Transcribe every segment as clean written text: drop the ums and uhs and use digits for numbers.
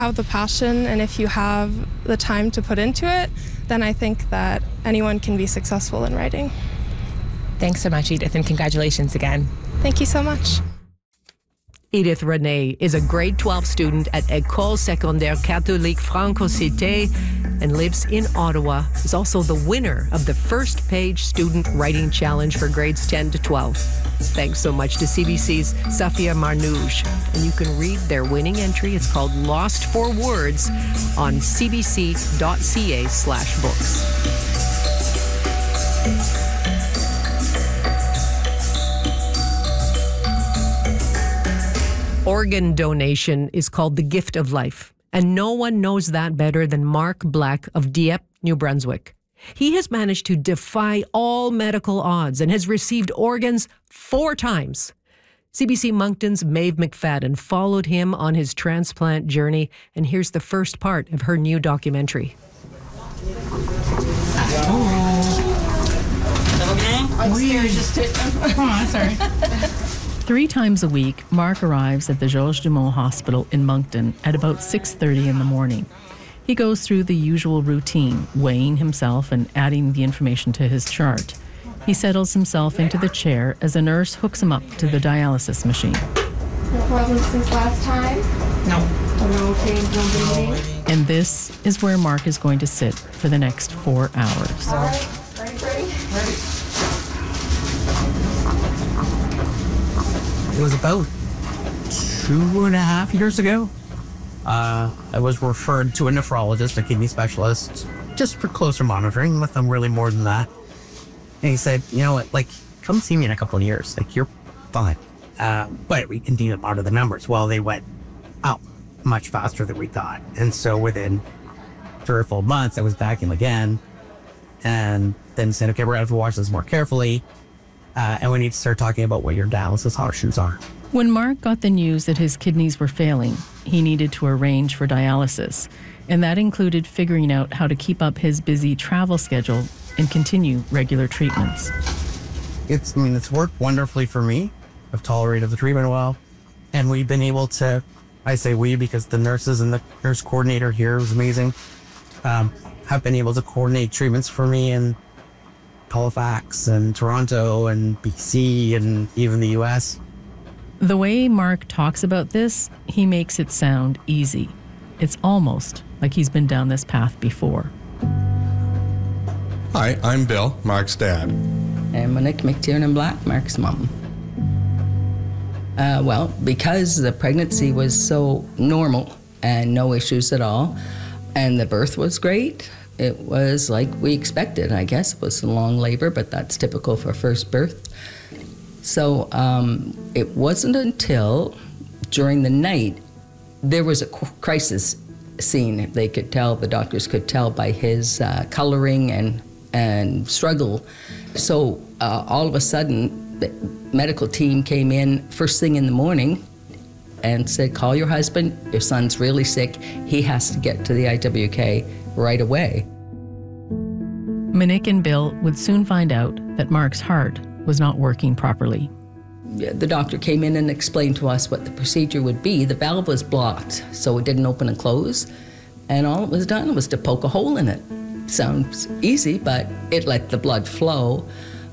Have the passion, and if you have the time to put into it, then I think that anyone can be successful in writing. Thanks so much, Edith, and congratulations again. Thank you so much. Edith Renee is a grade 12 student at École Secondaire Catholique Franco-Cité and lives in Ottawa. Is also the winner of the First Page Student Writing Challenge for grades 10 to 12. Thanks so much to CBC's Safia Marnouche. And you can read their winning entry. It's called Lost for Words on cbc.ca/books. Organ donation is called the gift of life, and no one knows that better than Mark Black of Dieppe, New Brunswick. He has managed to defy all medical odds and has received organs 4 times. CBC Moncton's Maeve McFadden followed him on his transplant journey, and here's the first part of her new documentary. I'm scared just to... Oh, sorry. 3 times a week, Mark arrives at the Georges Dumont Hospital in Moncton at about 6:30 in the morning. He goes through the usual routine, weighing himself and adding the information to his chart. He settles himself into the chair as a nurse hooks him up to the dialysis machine. No problems since last time? No. No change, no bleeding? And this is where Mark is going to sit for the next 4 hours. All right, ready? It was about 2.5 years ago. I was referred to a nephrologist, a kidney specialist, just for closer monitoring, nothing really more than that. And he said, you know what, come see me in a couple of years. You're fine. But we can need to monitor the numbers. Well, they went out much faster than we thought. And so within 3 or 4 months, I was back in again. And then said, okay, we're going to have to watch this more carefully. And we need to start talking about what your dialysis horseshoes are. When Mark got the news that his kidneys were failing, he needed to arrange for dialysis. And that included figuring out how to keep up his busy travel schedule and continue regular treatments. It's worked wonderfully for me. I've tolerated the treatment well. And we've been able to, I say we because the nurses and the nurse coordinator here was amazing, have been able to coordinate treatments for me in Halifax and Toronto and BC and even the US. The way Mark talks about this, he makes it sound easy. It's almost like he's been down this path before. Hi, I'm Bill, Mark's dad. And Monique McTiernan Black, Mark's mom. Because the pregnancy was so normal and no issues at all, and the birth was great, it was like we expected, I guess. It was a long labor, but that's typical for first birth. So it wasn't until during the night there was a crisis scene. They could tell, the doctors could tell by his coloring and struggle. So all of a sudden, the medical team came in first thing in the morning and said, call your husband, your son's really sick, he has to get to the IWK right away. Monique and Bill would soon find out that Mark's heart was not working properly. The doctor came in and explained to us what the procedure would be. The valve was blocked, so it didn't open and close, and all it was done was to poke a hole in it. Sounds easy, but it let the blood flow.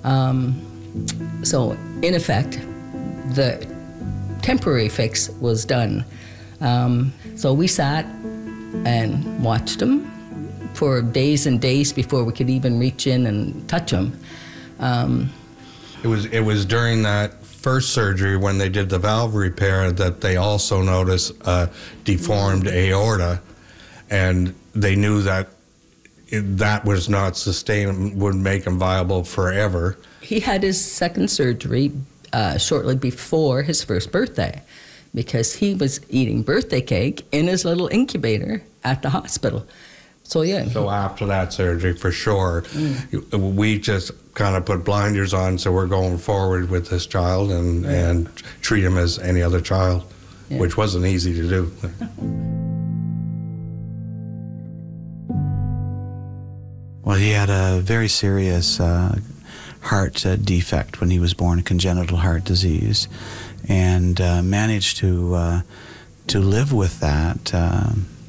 So in effect, the temporary fix was done. So we sat and watched him for days and days before we could even reach in and touch him. It was during that first surgery when they did the valve repair that they also noticed a deformed aorta, and they knew that that was not sustainable, would make him viable forever. He had his second surgery shortly before his first birthday, because he was eating birthday cake in his little incubator at the hospital. So yeah. So after that surgery, for sure, we just kind of put blinders on, so we're going forward with this child and treat him as any other child, which wasn't easy to do. Well, he had a very serious heart defect when he was born, a congenital heart disease, and managed to live with that